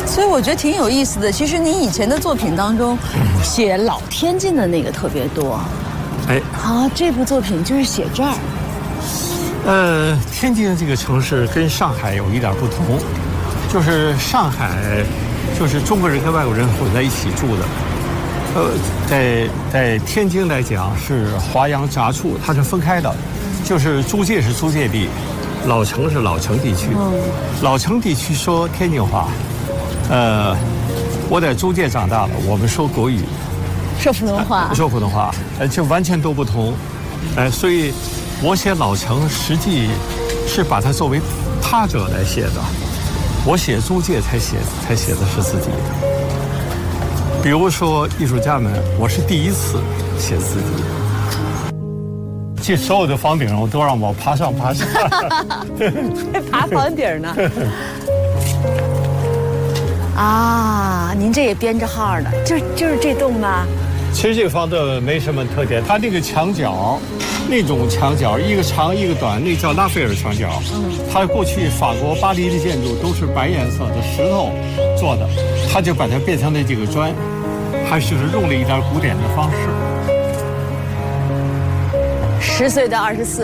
所以我觉得挺有意思的。其实你以前的作品当中，写老天津的那个特别多。 哎， 好，这部作品就是写这儿。 天津这个城市跟上海有一点不同，就是上海就是中国人跟外国人混在一起住的。在天津来讲是华阳杂处，它是分开的，就是租界是租界地，老城是老城地区。老城地区说天津话，我在租界长大了，我们说国语， 说普通话， 说普通话，就完全都不同。所以我写老城实际是把它作为他者来写的，我写租界才写的是自己的。比如说艺术家们，我是第一次写自己。这所有的房顶我都让我爬上爬下。 还爬房顶呢。啊，您这也编着号的，就是这栋吗？ 其实这个房子没什么特点，它那个墙角，那种墙角一个长一个短，那叫拉斐尔墙角。它过去法国巴黎的建筑都是白颜色的石头做的，它就把它变成了这个砖，还是用了一点古典的方式。 10岁到24，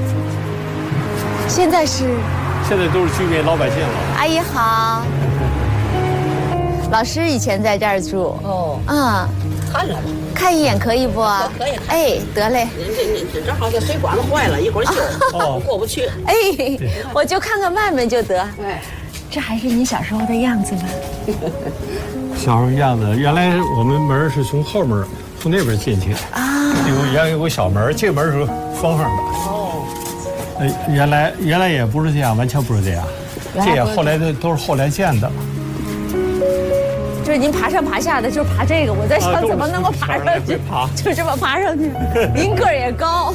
现在都是居民老百姓了。 阿姨好，老师以前在这儿住。哦， 看了吧？ 看一眼可以不？ 可以。 哎，得嘞。 这正好这水管子坏了，一会儿修，过不去。 哎，我就看看外面就得。 哎， 这还是你小时候的样子吗？ 小时候样子，原来我们门是从后门从那边进去啊，有个小门，这个门是封上的。原来也不是这样，完全不是这样，这也后来都是后来建的。 就是您爬上爬下的，就是爬这个，我在想怎么能够爬上去，就这么爬上去。您个儿也高，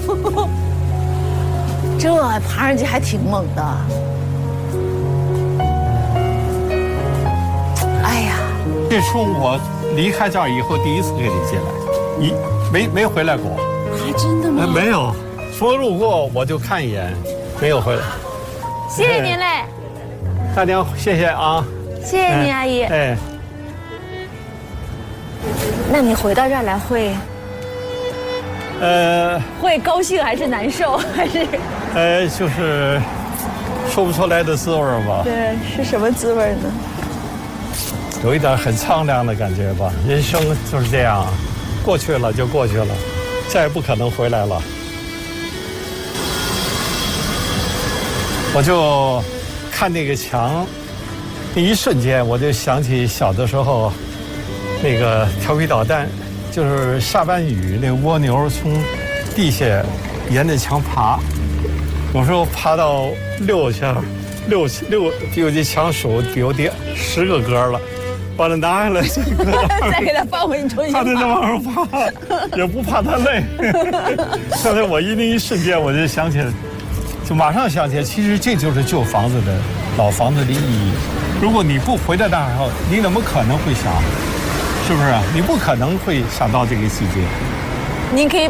这爬上去还挺猛的。哎呀， 这是我离开这儿以后第一次跟你进来，没回来过。 啊，真的吗？ 没有，说路过我就看一眼，没有回来。 谢谢您嘞， 大娘，谢谢啊， 谢谢您阿姨。 哎， 那你回到这儿来会高兴还是难受还是？ 就是说不出来的滋味吧。 对，是什么滋味呢？ 有一点很苍凉的感觉吧。人生就是这样，过去了就过去了，再也不可能回来了。我就看那个墙，那一瞬间我就想起小的时候，那个调皮捣蛋，就是下完雨，那蜗牛从地下沿着墙爬，有时候爬到六，比我这墙数比我第10个格了，把它拿下来， 再给它放回去重新爬。 他在那往上爬，也不怕他累。刚才我那一瞬间我就想起来，就马上想起来，其实这就是旧房子的老房子的意义。如果你不回到那儿后，你怎么可能会想？是不是？你不可能会想到这个细节。 您可以